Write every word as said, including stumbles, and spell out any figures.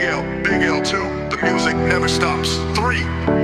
L, Big L two, the music never stops. Three.